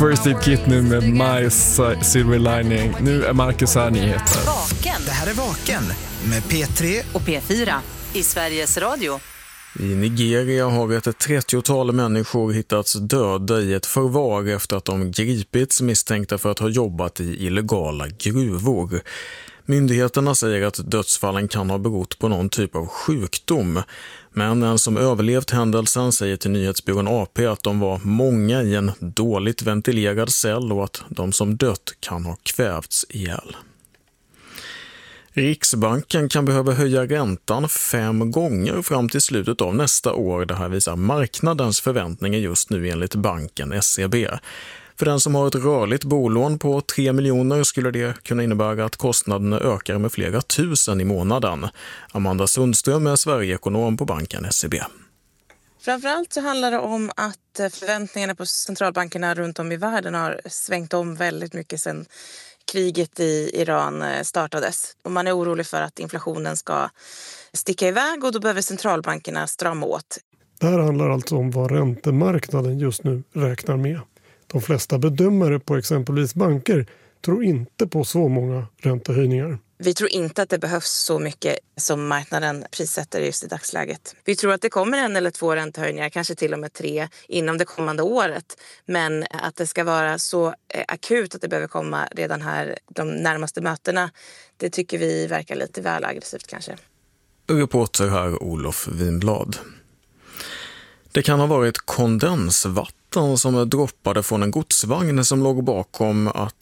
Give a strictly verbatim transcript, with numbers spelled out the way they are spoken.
First Aid Kit nu med My Silver Lining. Nu är Marcus här, nyheter. Vaken. Det här är Vaken med P tre och P fyra i Sveriges Radio. I Nigeria har ett trettiotal människor hittats döda i ett förvar efter att de gripits misstänkta för att ha jobbat i illegala gruvor. Myndigheterna säger att dödsfallen kan ha berott på någon typ av sjukdom. Men en som överlevt händelsen säger till nyhetsbyrån A P att de var många i en dåligt ventilerad cell och att de som dött kan ha kvävts ihjäl. Riksbanken kan behöva höja räntan fem gånger fram till slutet av nästa år. Det här visar marknadens förväntningar just nu enligt banken S E B. För den som har ett rörligt bolån på tre miljoner skulle det kunna innebära att kostnaderna ökar med flera tusen i månaden. Amanda Sundström är Sverigeekonom på banken S E B. Framförallt så handlar det om att förväntningarna på centralbankerna runt om i världen har svängt om väldigt mycket sedan kriget i Iran startades. Och man är orolig för att inflationen ska sticka iväg och då behöver centralbankerna strama åt. Det här handlar alltså om vad räntemarknaden just nu räknar med. De flesta bedömare på exempelvis banker tror inte på så många räntehöjningar. Vi tror inte att det behövs så mycket som marknaden prissätter just i dagsläget. Vi tror att det kommer en eller två räntehöjningar, kanske till och med tre, inom det kommande året. Men att det ska vara så akut att det behöver komma redan här de närmaste mötena, det tycker vi verkar lite väl aggressivt kanske. Reporter här Olof Winblad. Det kan ha varit kondensvatten som droppade från en godsvagn som låg bakom att